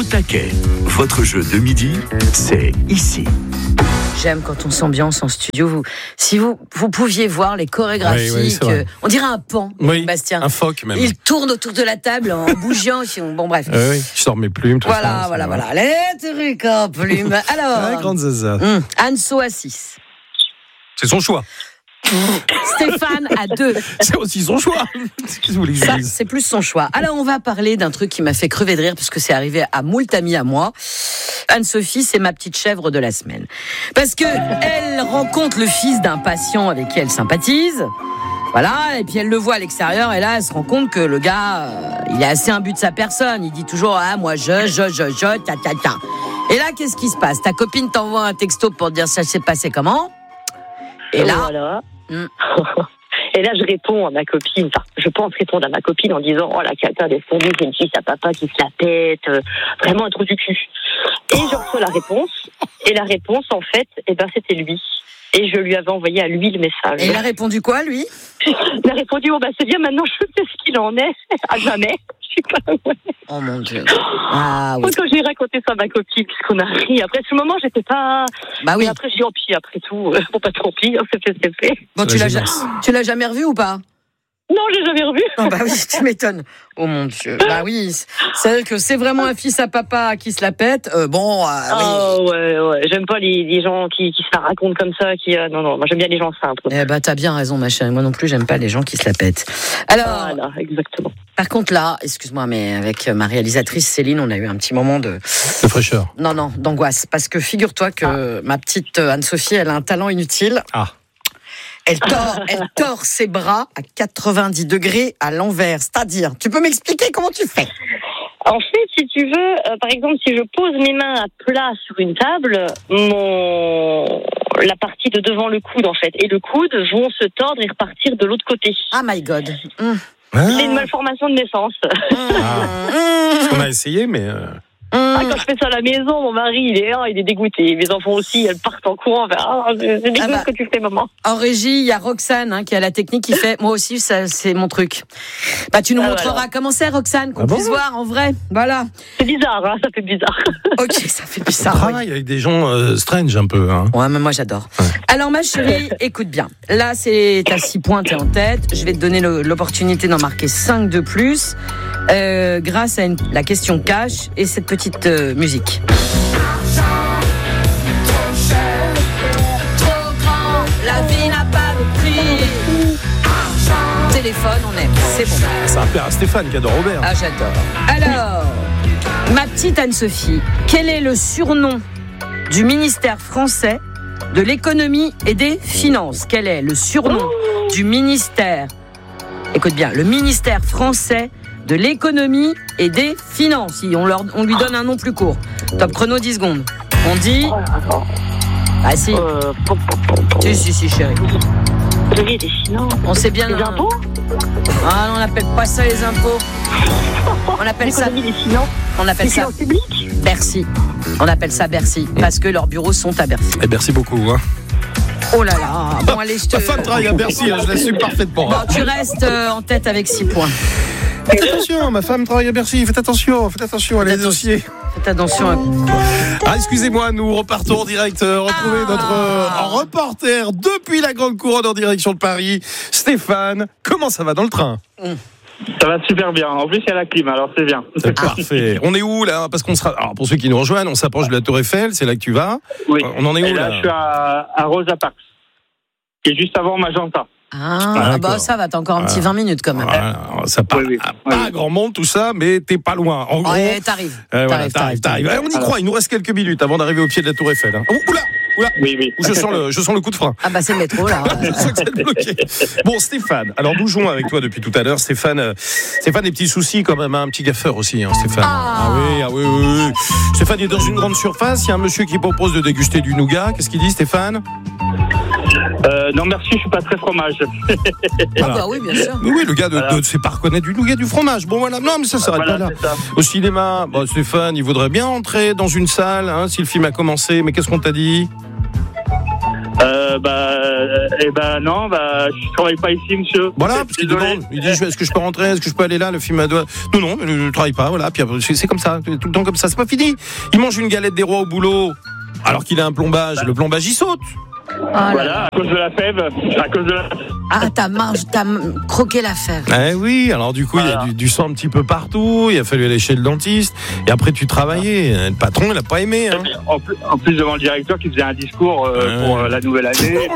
taquet. Votre jeu de midi, c'est ici. J'aime quand on s'ambiance en studio. Si vous pouviez voir les chorégraphies, on dirait un pan, Bastien. Un phoque même. Il tourne autour de la table en bougeant. Bon bref. Oui, je sors mes plumes. Tout voilà. Les trucs en plumes. Alors, grande zaza. Anso à 6. C'est son choix. Stéphane à 2. C'est aussi son choix. Ça, c'est plus son choix. Alors, on va parler d'un truc qui m'a fait crever de rire, puisque c'est arrivé à moult amis à moi. Anne-Sophie, c'est ma petite chèvre de la semaine. Parce que elle rencontre le fils d'un patient avec qui elle sympathise. Voilà, et puis elle le voit à l'extérieur, et là, elle se rend compte que le gars, il est assez imbu de sa personne. Il dit toujours, moi, ta. Et là, qu'est-ce qui se passe? Ta copine t'envoie un texto pour te dire ça s'est passé comment? Et là, voilà. Et là, je réponds à ma copine. Enfin, je pense répondre à ma copine en disant, oh la cata, laisse tomber, c'est une fille à papa qui se la pète, vraiment un trou du cul. Et je reçois la réponse. Et la réponse, en fait, c'était lui. Et je lui avais envoyé à lui le message. Et il a répondu quoi, lui? Il a répondu, c'est bien, maintenant je sais ce qu'il en est. À jamais. Oh mon Dieu. Ah, oui. Quand j'ai raconté ça à ma copine, puisqu'on a ri. Après ce moment, j'étais pas. Bah oui. Et après, j'ai dit, puis après tout, pas tant pis, c'est fait. Bon, tu l'as jamais revu ou pas? Non, je l'ai jamais revu. Oh bah oui, tu m'étonnes. Oh mon Dieu. Bah oui, c'est vrai que c'est vraiment un fils à papa qui se la pète. Oui. Ouais. J'aime pas les gens qui se la racontent comme ça. Non, moi j'aime bien les gens simples. T'as bien raison, ma chérie. Moi non plus, j'aime pas les gens qui se la pètent. Alors. Voilà, exactement. Par contre là, excuse-moi, mais avec ma réalisatrice Céline, on a eu un petit moment de fraîcheur. Non, d'angoisse. Parce que figure-toi que ma petite Anne-Sophie, elle a un talent inutile. Elle tord ses bras à 90 degrés à l'envers. C'est-à-dire, tu peux m'expliquer comment tu fais? En fait, si tu veux, par exemple, si je pose mes mains à plat sur une table, la partie de devant le coude, en fait, et le coude vont se tordre et repartir de l'autre côté. Ah my God. C'est une malformation de naissance. Parce qu'on a essayé, mais... Quand je fais ça à la maison, mon mari, il est dégoûté. Mes enfants aussi, elles partent en courant. C'est dégueu ce que tu fais, maman. En régie, il y a Roxane qui a la technique qui fait. Moi aussi, ça, c'est mon truc. Tu nous montreras comment c'est, Roxane, qu'on puisse voir en vrai. Voilà. C'est bizarre, ça fait bizarre. Ok, ça fait bizarre. On travaille avec des gens strange un peu. Ouais, mais moi j'adore. Ouais. Alors ma chérie, écoute bien. Là, t'as 6 points, t'es en tête. Je vais te donner l'opportunité d'en marquer 5 de plus. Grâce à la question cash et cette petite musique. Argent, trop cher, trop grand, la vie n'a pas de prix. Argent, téléphone, on aime, c'est bon. Ça va plaire à Stéphane qui adore Robert. Ah, j'adore. Alors, ma petite Anne-Sophie, quel est le surnom du ministère français de l'économie et des finances? Quel est le surnom du ministère? Écoute bien, le ministère français de l'économie et des finances. On lui donne un nom plus court. Top chrono, 10 secondes. On dit... Ah si. Si, chérie. L'économie et des finances. On sait bien... Les impôts? Ah, on n'appelle pas ça les impôts. On appelle ça... L'économie des finances. On appelle ça... publiques. Bercy. On appelle ça Bercy. Parce que leurs bureaux sont à Bercy. Et merci beaucoup. Oh là là. Bon, allez, Ma femme travaille à Bercy, je l'assume parfaitement. Bon, tu restes en tête avec 6 points. Faites attention, ma femme travaille à Bercy. Faites attention à les dossiers. Faites attention. Excusez-moi, nous repartons en direct. Retrouver notre reporter depuis la Grande Couronne en direction de Paris. Stéphane, comment ça va dans le train? Ça va super bien. En plus, il y a la clim, alors c'est bien. C'est parfait. On est où là? Parce qu'on sera. Alors pour ceux qui nous rejoignent, on s'approche de la Tour Eiffel. C'est là que tu vas. Oui. On en est où là? Je suis à Rosa Parks, qui est juste avant Magenta. Ça va, t'as encore un petit 20 minutes quand même. Ça part pas grand monde tout ça, mais t'es pas loin. En gros, t'arrives. On y croit, il nous reste quelques minutes avant d'arriver au pied de la Tour Eiffel. Oula. Oui. Je sens le coup de frein. C'est le métro là. Je sens que c'est bloqué. Bon, Stéphane, alors bougeons avec toi depuis tout à l'heure. Stéphane, des petits soucis quand même, un petit gaffeur aussi, Stéphane. Oui. Stéphane est dans une grande surface, il y a un monsieur qui propose de déguster du nougat. Qu'est-ce qu'il dit, Stéphane? Non merci, je suis pas très fromage. Voilà. Oui, bien sûr. Oui, le gars ne sait pas reconnaître du nougat, du fromage. Bon voilà, non mais ça s'arrête pas là. Au cinéma, Stéphane, il voudrait bien entrer dans une salle si le film a commencé, mais qu'est-ce qu'on t'a dit? Non, je travaille pas ici, monsieur. Voilà, parce qu'il demande, il dit est-ce que je peux rentrer, est-ce que je peux aller là, le film doit. Non, je ne travaille pas, voilà, puis c'est comme ça, tout le temps comme ça, c'est pas fini. Il mange une galette des rois au boulot, alors qu'il a un plombage, le plombage il saute. Voilà, à cause de la fève, Ah, t'as croqué la fève. Eh oui, alors du coup, il y a du sang un petit peu partout, il a fallu aller chez le dentiste, et après tu travaillais, le patron, il a pas aimé. Hein. En plus, devant le directeur qui faisait un discours pour la nouvelle année.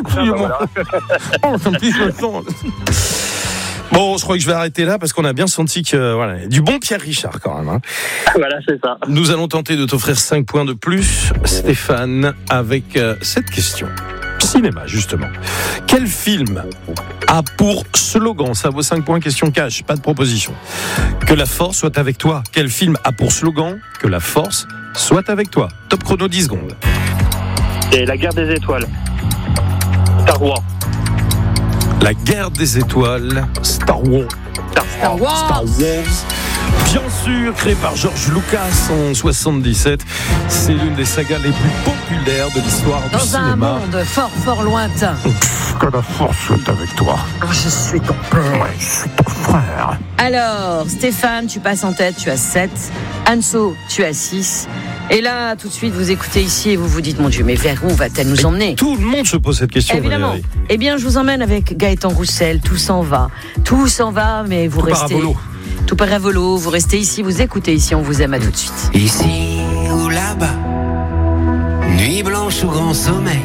Bon, je crois que je vais arrêter là parce qu'on a bien senti que voilà, du bon Pierre Richard quand même. Hein. Voilà, c'est ça. Nous allons tenter de t'offrir 5 points de plus, Stéphane, avec cette question. Cinéma, justement. Quel film a pour slogan, ça vaut 5 points, question cash, pas de proposition, que la force soit avec toi? Quel film a pour slogan que la force soit avec toi? Top chrono 10 secondes. Et la guerre des étoiles. Star Wars. La guerre des étoiles, Star Wars. Star Wars. Bien sûr, créé par George Lucas en 77. C'est l'une des sagas les plus populaires de l'histoire du cinéma. Dans un monde fort, fort lointain. Que la force soit avec toi. Je suis ton père. Ouais, je suis ton frère. Alors, Stéphane, tu passes en tête, tu as 7. Anso, tu as 6. Et là, tout de suite, vous écoutez ici et vous vous dites, mon Dieu, mais vers où va-t-elle nous emmener? Tout le monde se pose cette question. Évidemment. Valérie. Eh bien, je vous emmène avec Gaëtan Roussel. Tout s'en va. Tout s'en va, mais vous restez. Tout part à volo. Vous restez ici, vous écoutez ici. On vous aime, à tout de suite. Ici ou là-bas, nuit blanche ou grand sommeil.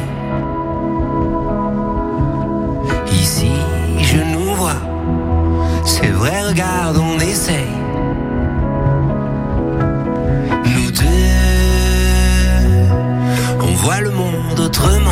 Ici, je nous vois. C'est vrai, regarde, on essaye. Nous deux, on voit le monde autrement.